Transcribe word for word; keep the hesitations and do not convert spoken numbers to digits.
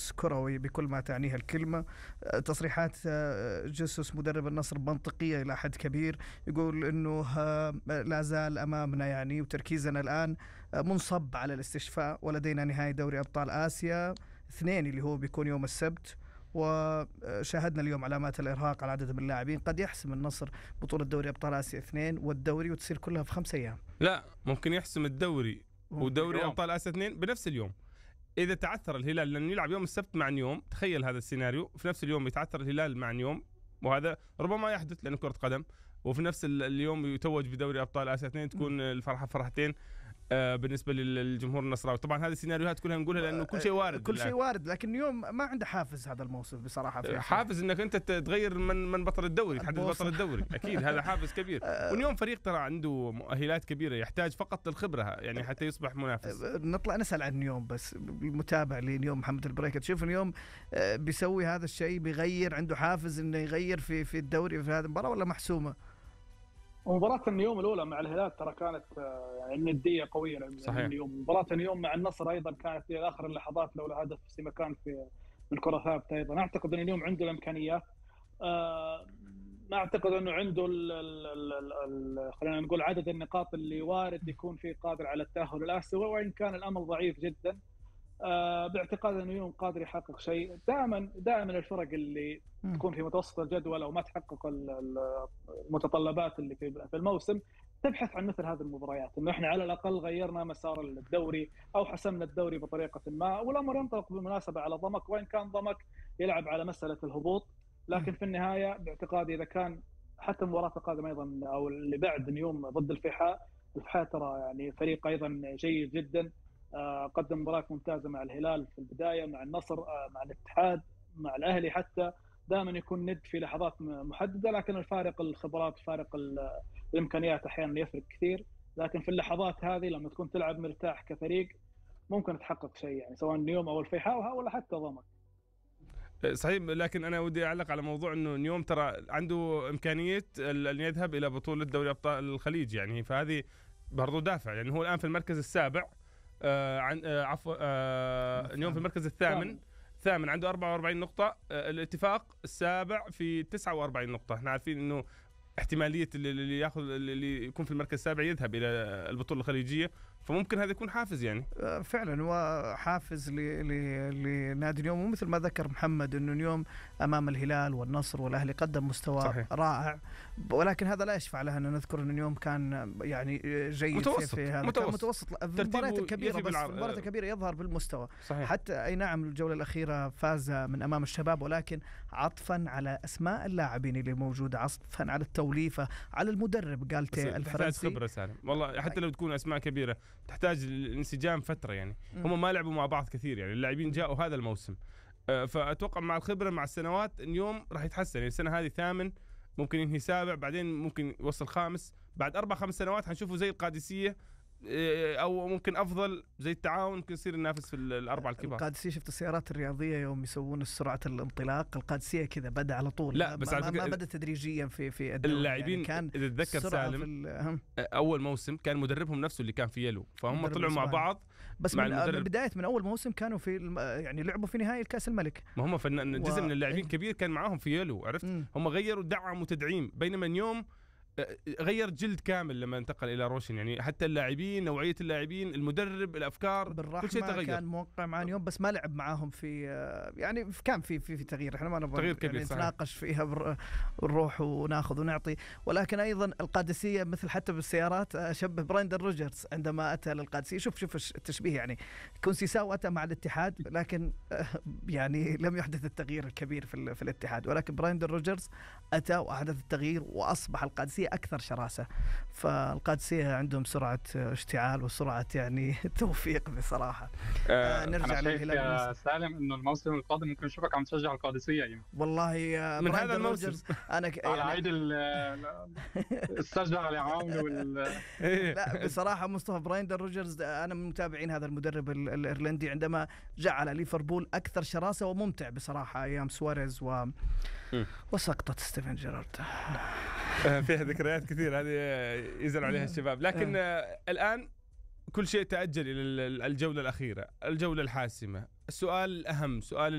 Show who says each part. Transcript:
Speaker 1: حدث كروي بكل ما تعنيها الكلمة. تصريحات جيسوس مدرب النصر منطقية إلى حد كبير، يقول إنه لا زال أمامنا يعني وتركيزنا الآن منصب على الاستشفاء، ولدينا نهائي دوري أبطال آسيا اثنين اللي هو بيكون يوم السبت، وشاهدنا اليوم علامات الإرهاق على عدد من اللاعبين. قد يحسم النصر بطولة دوري أبطال آسيا اثنين والدوري وتصير كلها في خمسة أيام.
Speaker 2: لا، ممكن يحسم الدوري ودوري أبطال آسيا اثنين بنفس اليوم إذا تعثر الهلال، لأنه يلعب يوم السبت مع نيوم. تخيل هذا السيناريو، في نفس اليوم يتعثر الهلال مع نيوم، وهذا ربما يحدث لأنه كرة قدم، وفي نفس اليوم يتوج بدوري أبطال آسيا اثنين، تكون الفرحة فرحتين آه بالنسبة للجمهور النصراوي. طبعا هذه السيناريوهات كلها نقولها لأنه كل شيء وارد،
Speaker 1: كل شيء وارد، لكن اليوم ما عنده حافز هذا الموسم بصراحة. في
Speaker 2: حافز انك انت تغير من من بطل الدوري، تحدد بطل الدوري، اكيد هذا حافز كبير. واليوم فريق ترى عنده مؤهلات كبيرة، يحتاج فقط الخبرة يعني حتى يصبح منافس.
Speaker 1: نطلع نسأل عن نيوم بس، المتابع لنيوم محمد البريكة، تشوف اليوم بيسوي هذا الشيء، بيغير، عنده حافز انه يغير في في الدوري في هذه المباراة ولا محسومة؟
Speaker 3: ومباراة اليوم الأولى مع الهلال ترى كانت يعني ندية قوية.
Speaker 2: صحيح.
Speaker 3: اليوم مباراة اليوم مع النصر أيضا كانت في آخر اللحظات لولا هدف في مكان في الكرة ثابتة. أيضا أعتقد أن اليوم عنده الإمكانيات. آه ما أعتقد أنه عنده ال ال ال ال خلينا نقول عدد النقاط اللي وارد يكون فيه قادر على التأهل الآسيوي، وإن كان الأمل ضعيف جدا. آه باعتقاد أنه اليوم قادر يحقق شيء. دائما دائما الفرق اللي تكون في متوسط الجدول أو ما تحقق المتطلبات اللي في الموسم تبحث عن مثل هذه المباريات، إنه إحنا على الأقل غيرنا مسار الدوري أو حسمنا الدوري بطريقة ما. والأمر ينطلق بالمناسبة على ضمك، وإن كان ضمك يلعب على مسألة الهبوط، لكن في النهاية باعتقادي إذا كان حتى المباراة القادمة أيضا أو اللي بعد اليوم ضد الفيحاء، الفيحاء ترى يعني فريق أيضا جيد جدا. قدم مباراة ممتازة مع الهلال في البداية، مع النصر، مع الاتحاد، مع الأهلي حتى. دائما يكون ند في لحظات محددة، لكن الفارق الخبرات فارق الإمكانيات أحيانا يفرق كثير. لكن في اللحظات هذه لما تكون تلعب مرتاح كفريق ممكن تحقق شيء، يعني سواء نيوم أو الفيحاء ولا حتى ضمك.
Speaker 2: صحيح، لكن أنا ودي أعلق على موضوع إنه نيوم ترى عنده إمكانية أن يذهب إلى بطولة دوري أبطال الخليج، يعني فهذه برضو دافع. يعني هو الآن في المركز السابع، آه عن آه عفوا آه اليوم في المركز الثامن ثامن عنده أربعة وأربعين نقطة. آه الاتفاق السابع في تسعة وأربعين نقطة. احنا عارفين انه احتمالية اللي ياخذ اللي يكون في المركز السابع يذهب الى البطولة الخليجية، فممكن هذا يكون حافز يعني.
Speaker 1: فعلا هو حافز لنادي نيوم، ومثل ما ذكر محمد انه اليوم امام الهلال والنصر والاهلي قدم مستوى صحيح. رائع، ولكن هذا لا يشفع له ان نذكر ان اليوم كان يعني جيد
Speaker 2: متوسط.
Speaker 1: في هذا
Speaker 2: متوسط,
Speaker 1: متوسط. المباريات الكبيرة بس المباريات الكبيرة يظهر بالمستوى صحيح. حتى اي نعم الجولة الأخيرة فاز من امام الشباب، ولكن عطفا على اسماء اللاعبين اللي موجودة، عطفا على التوليفة، على المدرب قالته الفرنسي.
Speaker 2: خبرة سالم والله، حتى لو تكون اسماء كبيرة تحتاج الانسجام فترة يعني. هم ما لعبوا مع بعض كثير، يعني اللاعبين جاءوا هذا الموسم، فأتوقع مع الخبرة مع السنوات اليوم راح يتحسن. يعني السنة هذه ثامن، ممكن ينهي سابع، بعدين ممكن يوصل خامس، بعد أربع خمس سنوات حنشوفه زي القادسية او ممكن افضل زي التعاون، ممكن يصير ينافس في الاربعه الكبار.
Speaker 1: القادسيه شفت السيارات الرياضيه يوم يسوون سرعه الانطلاق، القادسيه كذا بدا على طول.
Speaker 2: لا بس
Speaker 1: ما, ما بدا تدريجيا في في
Speaker 2: اللاعبين يعني. كان اذا تذكر سالم اول موسم كان مدربهم نفسه اللي كان في يلو، فهم طلعوا مع بعض.
Speaker 1: بس مع من, من بدايه من اول موسم كانوا في يعني لعبوا في نهائي الكاس الملك.
Speaker 2: ما هم فن... جزء و... من اللاعبين كبير كان معاهم في يلو، عرفت. م. هم غيروا دعم وتدعيم، بينما اليوم غير جلد كامل لما انتقل الى روشن. يعني حتى اللاعبين، نوعيه اللاعبين، المدرب، الافكار، كل شيء تغير.
Speaker 1: كان موقع مع اليوم بس ما لعب معاهم في يعني كان في في, في تغيير. احنا ما
Speaker 2: نبغى يعني
Speaker 1: نتناقش فيها، نروح وناخذ ونعطي. ولكن ايضا القادسيه مثل حتى بالسيارات اشبه براندر روجرز عندما اتى للقادسيه. شوف شوف التشبيه يعني. كونسيساو اتى مع الاتحاد لكن يعني لم يحدث التغيير الكبير في, في الاتحاد، ولكن براندر روجرز اتى واحدث التغيير واصبح القادسيه أكثر شراسة. فالقادسية عندهم سرعة اشتعال وسرعة يعني توفيق بصراحة.
Speaker 4: آه نرجع للهلال يا سالم إنه الموسم القادم ممكن نشوفك عم تشجع القادسية يعني.
Speaker 1: والله
Speaker 2: من هذا الموسم
Speaker 1: أنا ك...
Speaker 4: على عيد الشجرة اللي عامله وال...
Speaker 1: لا بصراحة مصطفى براندر روجرز أنا من متابعين هذا المدرب الإيرلندي، عندما جعل ليفربول أكثر شراسة وممتع بصراحة أيام سواريز و... وسقطة ستيفن جيرارد.
Speaker 2: فيها ذكريات كثير هذه يزعل عليها الشباب. لكن الآن كل شيء تأجل إلى الجولة الأخيرة، الجولة الحاسمة، السؤال الأهم، سؤال